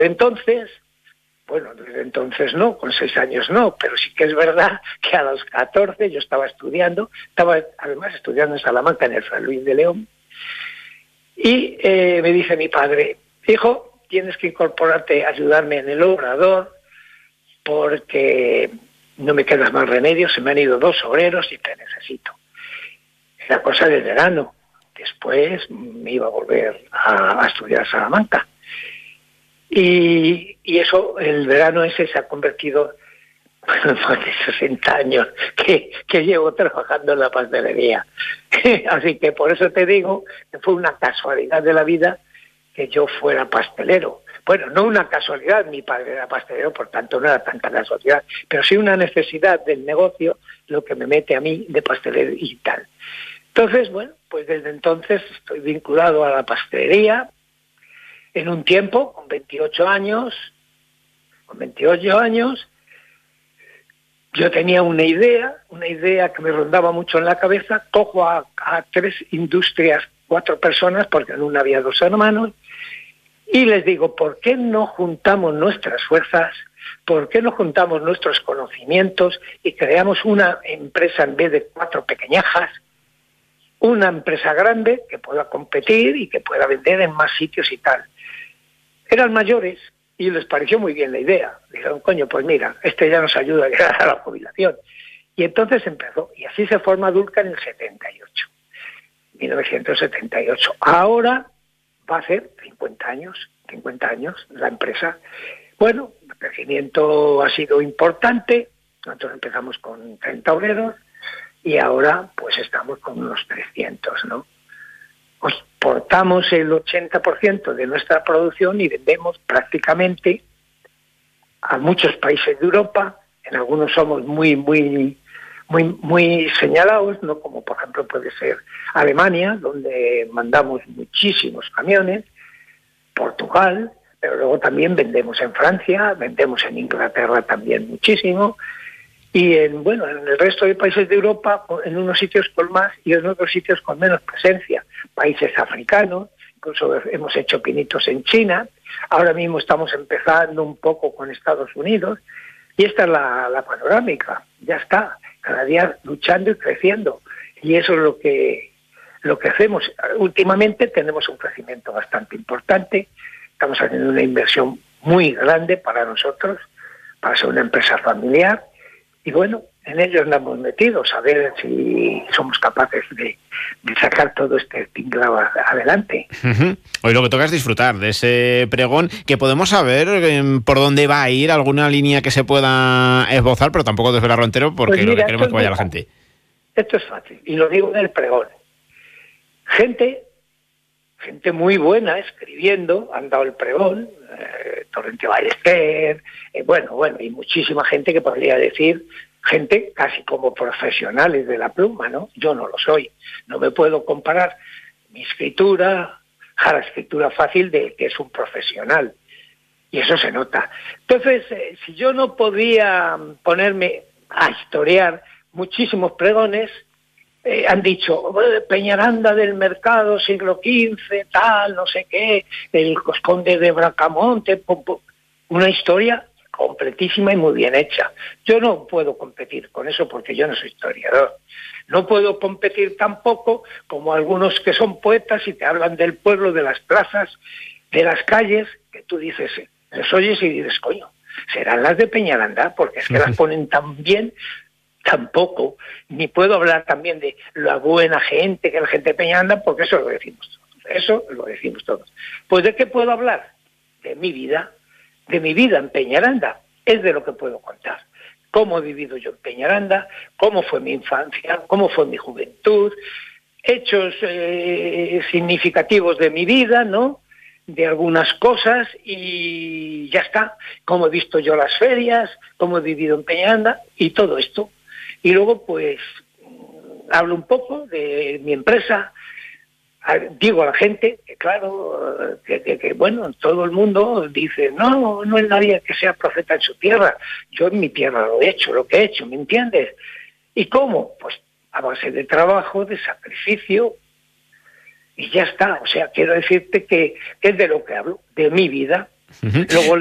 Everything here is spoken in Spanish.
Entonces, bueno, desde entonces no, con 6 años no, pero sí que es verdad que a los 14 yo estaba además estudiando en Salamanca, en el Fray Luis de León, y me dice mi padre: hijo, tienes que incorporarte, ayudarme en el obrador, porque no me queda más remedio, se me han ido 2 obreros y te necesito. Era cosa del verano. Después me iba a volver a estudiar a Salamanca. Y eso, el verano ese se ha convertido en más de 60 años que llevo trabajando en la pastelería. Así que por eso te digo que fue una casualidad de la vida que yo fuera pastelero. Bueno, no una casualidad, mi padre era pastelero, por tanto no era tanta casualidad, pero sí una necesidad del negocio lo que me mete a mí de pastelero y tal. Entonces, bueno, pues desde entonces estoy vinculado a la pastelería. En un tiempo, con 28 años, yo tenía una idea que me rondaba mucho en la cabeza. Cojo a 3 industrias, 4 personas, porque en una había 2 hermanos, y les digo: ¿por qué no juntamos nuestras fuerzas? ¿Por qué no juntamos nuestros conocimientos y creamos una empresa en vez de 4 pequeñajas? Una empresa grande que pueda competir y que pueda vender en más sitios y tal. Eran mayores y les pareció muy bien la idea. Dijeron: coño, pues mira, ya nos ayuda a llegar a la jubilación. Y entonces empezó, y así se forma Dulca en el 1978. Ahora va a ser 50 años la empresa. Bueno, el crecimiento ha sido importante. Nosotros empezamos con 30 obreros y ahora pues estamos con unos 300, ¿no? Exportamos el 80% de nuestra producción y vendemos prácticamente a muchos países de Europa. En algunos somos muy señalados, ¿no? Como por ejemplo puede ser Alemania, donde mandamos muchísimos camiones, Portugal, pero luego también vendemos en Francia, vendemos en Inglaterra también muchísimo, y en el resto de países de Europa, en unos sitios con más y en otros sitios con menos presencia. Países africanos, incluso hemos hecho pinitos en China. Ahora mismo estamos empezando un poco con Estados Unidos, y esta es la panorámica. Ya está, cada día luchando y creciendo, y eso es lo que hacemos. Últimamente tenemos un crecimiento bastante importante, estamos haciendo una inversión muy grande para nosotros, para ser una empresa familiar. Y bueno, en ellos nos hemos metido, a ver si somos capaces de sacar todo este tinglado adelante. Uh-huh. Hoy lo que toca es disfrutar de ese pregón, que podemos saber por dónde va a ir, alguna línea que se pueda esbozar, pero tampoco desvelarlo entero, porque pues mira, lo que queremos es que vaya la gente. Esto es fácil, y lo digo en el pregón. Gente muy buena escribiendo, han dado el pregón, Torrente Ballester, y muchísima gente que podría decir, gente casi como profesionales de la pluma, ¿no? Yo no lo soy, no me puedo comparar mi escritura a la escritura fácil de que es un profesional, y eso se nota. Entonces, si yo no podía ponerme a historiar muchísimos pregones, han dicho Peñaranda del mercado, siglo XV, tal, no sé qué, el conde de Bracamonte, una historia completísima y muy bien hecha. Yo no puedo competir con eso porque yo no soy historiador. No puedo competir tampoco como algunos que son poetas y te hablan del pueblo, de las plazas, de las calles, que tú dices, les oyes y dices, coño, serán las de Peñaranda, porque es que las ponen tan bien. Tampoco, ni puedo hablar también de la buena gente, que la gente de Peñaranda, porque eso lo decimos todos. Pues ¿de qué puedo hablar? De mi vida en Peñaranda, es de lo que puedo contar. Cómo he vivido yo en Peñaranda, cómo fue mi infancia, cómo fue mi juventud, hechos significativos de mi vida, ¿no? De algunas cosas, y ya está. Cómo he visto yo las ferias, cómo he vivido en Peñaranda y todo esto. Y luego, pues, hablo un poco de mi empresa, digo a la gente que, claro, que todo el mundo dice, no es nadie que sea profeta en su tierra. Yo en mi tierra lo he hecho, lo que he hecho, ¿me entiendes? ¿Y cómo? Pues a base de trabajo, de sacrificio, y ya está. O sea, quiero decirte que es de lo que hablo, de mi vida. Luego